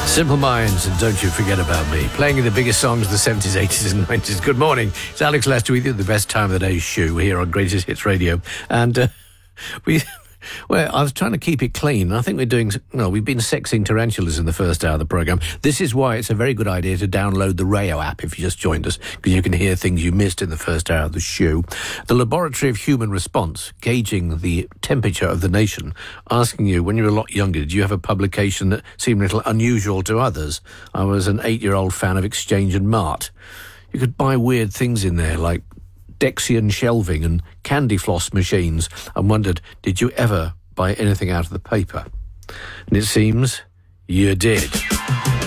Simple Minds and Don't You Forget About Me. Playing the biggest songs of the 70s, 80s and 90s. Good morning. It's Alex Lester with you, the best time of the day's show. We're here on Greatest Hits Radio. And well, I was trying to keep it clean. I think we've been sexing tarantulas in the first hour of the programme. This is why it's a very good idea to download the Rayo app if you just joined us, because you can hear things you missed in the first hour of the show. The Laboratory of Human Response, gauging the temperature of the nation, asking you, when you were a lot younger, did you have a publication that seemed a little unusual to others? I was an 8-year-old fan of Exchange and Mart. You could buy weird things in there, like Dexian shelving and candy floss machines, and wondered, did you ever buy anything out of the paper? And it seems you did.